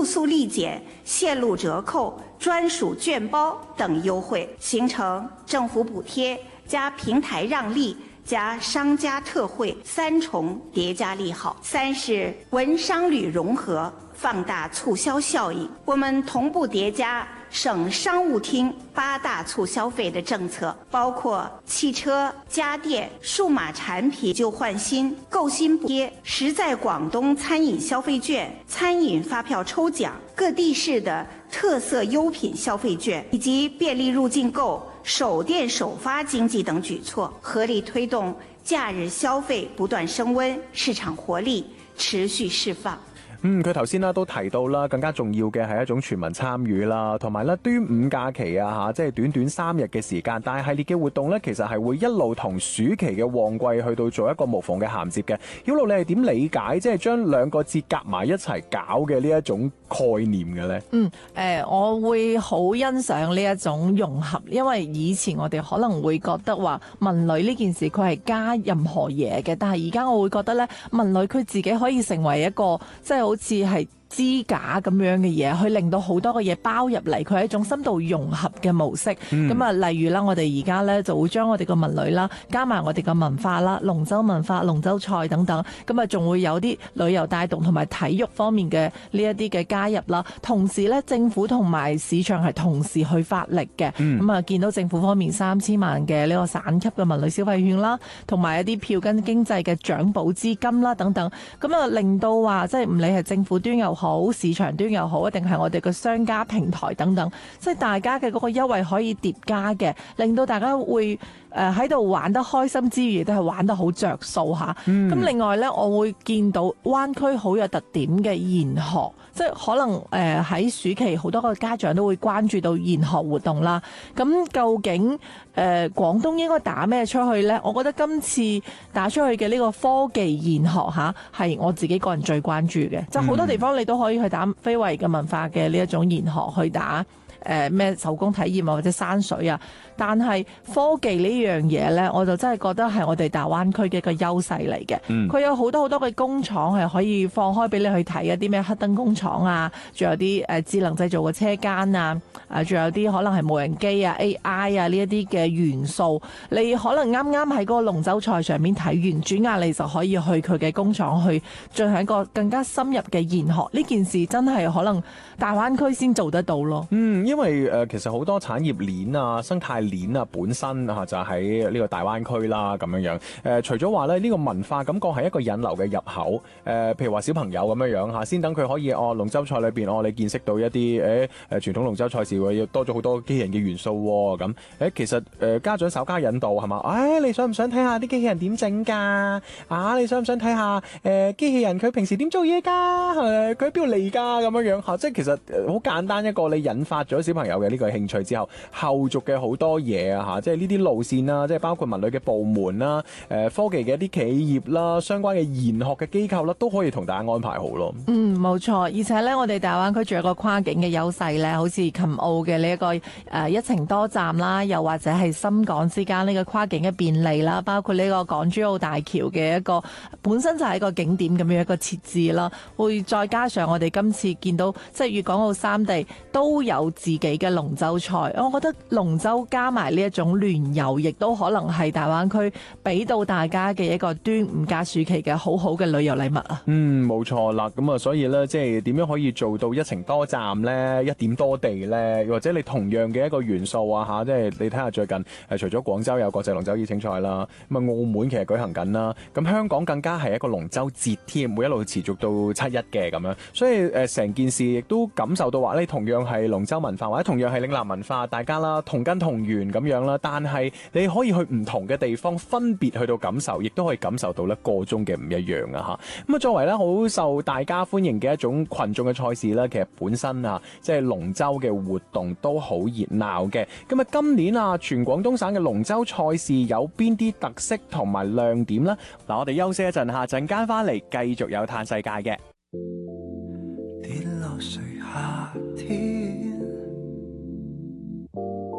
露宿立減、線路折扣、專屬券包等優惠，形成政府補貼加平台讓利加商家特惠三重疊加利好。三是文商旅融合，放大促銷效應。我們同步疊加省商務廳8大促消費的政策，包括汽車、家電、數碼產品舊換新、購新補貼、實在廣東餐飲消費券、餐飲發票抽獎、各地市的特色優品消費券，以及便利入境購、首店首發經濟等舉措，合力推動假日消費不斷升溫，市場活力持續釋放。 佢頭先都提到啦，更加重要嘅係一種全民參與啦，同埋咧端午假期啊即係短短3日嘅時間，但係系列嘅活動咧，其實係會一路同暑期嘅旺季去到做一個無縫嘅銜接嘅。曉露，你係點理解即係將兩個節夾埋一齊搞嘅呢一種概念嘅咧？ 我會好欣賞呢一種融合，因為以前我哋可能會覺得話文旅呢件事佢係加任何嘢嘅，但係而家我會覺得咧，文旅佢自己可以成為一個即係好似係支架咁樣嘅嘢，去令到好多嘅嘢包入嚟，佢係一種深度融合嘅模式。例如啦，我哋而家咧就會將我哋個文旅啦，加埋我哋嘅文化啦，龍舟文化、龍舟菜等等，仲會有啲旅遊帶動同埋體育方面嘅呢一啲嘅加入啦。同時咧，政府同埋市場係同時去發力嘅。見到政府方面3000萬嘅呢個省級嘅文旅消費券啦，同埋一啲票根經濟嘅獎補資金啦等等，令到話即係唔理係政府端又好，市場端又好，一定係我哋嘅商家平台等等，即係大家嘅嗰個優惠可以疊加嘅，令到大家會喺度玩得開心之餘，都係玩得好着數嚇。另外呢，我會見到灣區好有特點嘅研學，即係可能喺暑期好多個家長都會關注到研學活動啦。咁究竟廣東應該打咩出去呢？我覺得今次打出去嘅呢個科技研學係我自己個人最關注嘅。即係好多地方你都可以去打非遺嘅文化嘅呢一種研學，去打咩手工體驗啊，或者山水啊。但係科技呢樣嘢呢，我就真係覺得係我哋大灣區嘅一個優勢嚟嘅。佢有好多好多嘅工廠係可以放開俾你去睇，一啲咩黑燈工廠啊，仲有啲智能製造嘅車間啊，仲有啲可能係無人機啊、AI 啊呢一啲嘅元素。你可能啱啱喺嗰個龍舟賽上面睇完，轉眼你就可以去佢嘅工廠去進行一個更加深入嘅研學。呢件事真係可能大灣區先做得到咯。 因為其實好多產業鏈啊、生態鏈啊本身就喺呢個大灣區啦咁樣樣。除咗話咧呢個文化感覺係一個引流嘅入口，譬如話小朋友咁樣樣先等佢可以龍舟賽裏邊你見識到一啲傳統龍舟賽事要多咗好多機器人嘅元素咁。其實家長稍加引導係嘛？你想唔想睇下啲機器人點整㗎？你想唔想睇下機器人佢平時點做嘢㗎？佢喺邊度嚟㗎？咁樣樣即係其實好簡單一個你引發咗小朋友嘅呢個興趣之後，後續嘅好多嘢即係呢啲路線啦，即係包括文旅嘅部門啦、科技嘅一啲企業啦、相關嘅研學嘅機構啦，都可以同大家安排好咯。 冇錯，而且咧，我哋大灣區仲有一個跨境嘅優勢咧，好似琴澳嘅呢一個一程多站啦，又或者係深港之間呢個跨境嘅便利啦，包括呢個港珠澳大橋嘅一個本身就係一個景點咁樣一個設置啦，會再加上我哋今次見到即係粵港澳三地都有自己嘅龍舟賽，我覺得龍舟加埋呢一種聯遊，亦都可能係大灣區俾到大家嘅一個端午假暑期嘅好好嘅旅遊禮物啊！ 冇錯啦，咁所以咧，即係點樣可以做到一程多站咧、一點多地咧，或者你同樣嘅一個元素即係你睇下最近除咗廣州有國際龍舟邀請賽啦，咁澳門其實舉行緊啦，咁香港更加係一個龍舟節添，會一路持續到7·1嘅咁樣，所以成件事亦都感受到話你同樣係龍舟文化或者同樣係嶺南文化，大家啦同根同源咁樣啦，但係你可以去唔同嘅地方分別去到感受，亦都可以感受到咧個中嘅唔一樣咁作為咧好受大家歡迎嘅一種群眾嘅賽事咧，其實本身即係龍舟嘅活動都好熱鬧嘅。咁今年全廣東省嘅龍舟賽事有邊啲特色同埋亮點呢？嗱，我哋休息一陣，陣間翻嚟繼續有嘆世界嘅。跌落誰夏天